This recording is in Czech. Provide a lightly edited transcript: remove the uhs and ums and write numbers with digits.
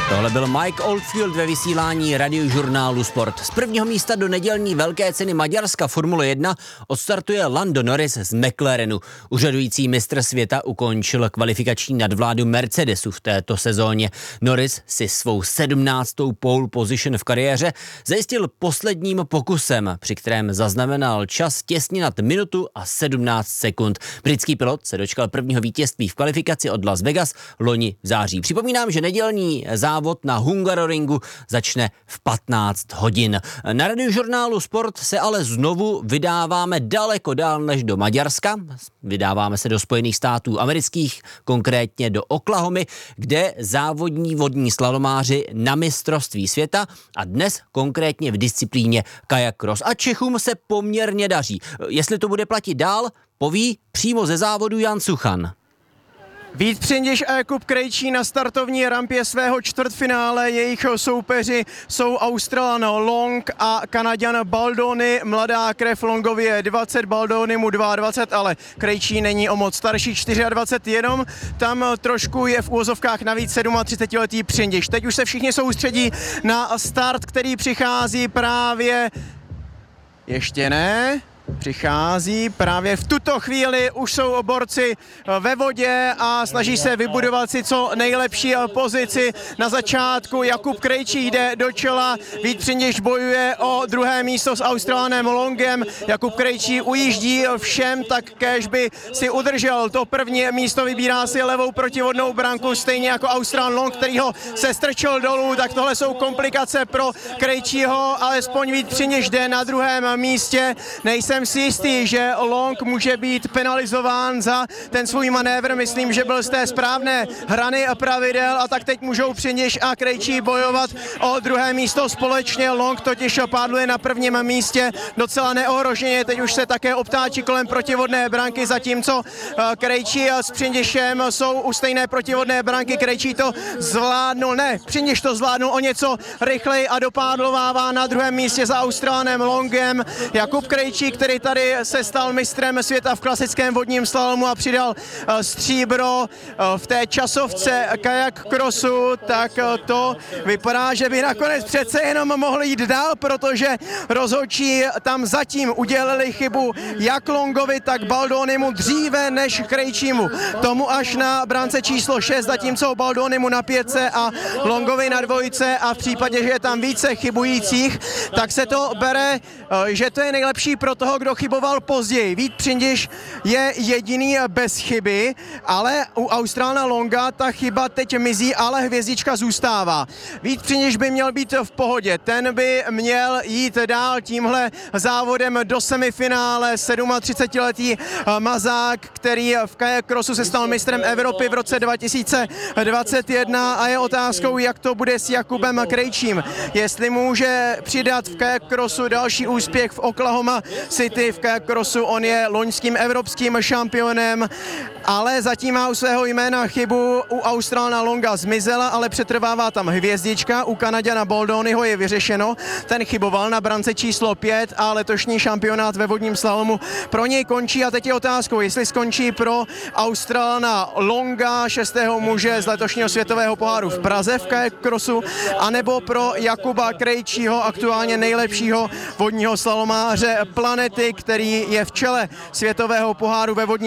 Tohle byl Mike Oldfield ve vysílání radiožurnálu Sport. Z prvního místa do nedělní velké ceny Maďarska Formule 1 odstartuje Lando Norris z McLarenu. Úřadující mistr světa ukončil kvalifikační nadvládu Mercedesu v této sezóně. Norris si svou 17. pole position v kariéře zajistil posledním pokusem, při kterém zaznamenal čas těsně nad minutu a 17 sekund. Britský pilot se dočkal prvního vítězství v kvalifikaci od Las Vegas loni v září. Připomínám, že nedělní závod na Hungaroringu začne v 15 hodin. Na radiožurnálu Sport se ale znovu vydáváme daleko dál než do Maďarska. Vydáváme se do Spojených států amerických, konkrétně do Oklahomy, kde závodní vodní slalomáři na mistrovství světa a dnes konkrétně v disciplíně kajak cross. A Čechům se poměrně daří. Jestli to bude platit dál, poví přímo ze závodu Jan Suchan. Vít Přindiš a Jakub Krejčí na startovní rampě svého čtvrtfinále. Jejich soupeři jsou Australan Long a Kanaďan Baldoni. Mladá krev Longovi je 20, Baldoni mu 22, ale Krejčí není o moc starší, 24, jenom tam trošku je v úvozovkách navíc 37letý Přindiš. Teď už se všichni soustředí na start, který přichází právě... Ještě ne... Přichází právě v tuto chvíli, už jsou borci ve vodě a snaží se vybudovat si co nejlepší pozici. Na začátku Jakub Krejčí jde do čela, Vít Přindiš bojuje o druhé místo s Australanem Longem. Jakub Krejčí ujíždí všem, tak kéž by si udržel to první místo, vybírá si levou protivodnou branku, stejně jako Australan Long, který ho se strčil dolů, tak tohle jsou komplikace pro Krejčího, alespoň Vít Přindiš jde na druhém místě. Nejsem si jistý, že Long může být penalizován za ten svůj manévr. Myslím, že byl z té správné hrany a pravidel a tak teď můžou Přindiš a Krejčí bojovat o druhé místo společně. Long totiž pádluje na prvním místě docela neohroženě. Teď už se také obtáčí kolem protivodné branky, zatímco Krejčí s Přindišem jsou u stejné protivodné branky. Krejčí to zvládnul, ne, Přindiš to zvládnul o něco rychleji a dopádlovává na druhém místě za Australanem Longem. Jakub Krejčí, který tady se stal mistrem světa v klasickém vodním slalomu a přidal stříbro v té časovce kajak crossu, tak to vypadá, že by nakonec přece jenom mohli jít dál, protože rozhodčí tam zatím udělali chybu jak Longovi, tak Baldonimu dříve než Krejčímu. Tomu až na brance číslo 6, zatímco Baldonimu na 5 a Longovi na 2 a v případě, že je tam více chybujících, tak se to bere, že to je nejlepší pro toho, kdo chyboval později. Vít Přindiš je jediný bez chyby, ale u Australana Longa ta chyba teď mizí, ale hvězdička zůstává. Vít Přindiš by měl být v pohodě, ten by měl jít dál tímhle závodem do semifinále. 37letý Mazák, který v kajak crossu se stal mistrem Evropy v roce 2021 a je otázkou, jak to bude s Jakubem Krejčím. Jestli může přidat v kajak crossu další úspěch v Oklahoma City v kajak crossu, on je loňským evropským šampionem, ale zatím má u svého jména chybu. U Australana Longa zmizela, ale přetrvává tam hvězdička. U Kanaďana Baldoniho je vyřešeno. Ten chyboval na brance číslo 5 a letošní šampionát ve vodním slalomu pro něj končí a teď je otázkou, jestli skončí pro Australana Longa, 6. muže z letošního světového poháru v Praze v kajak crossu, anebo pro Jakuba Krejčího, aktuálně nejlepšího vodního slalomáře planety, který je v čele světového poháru ve vodním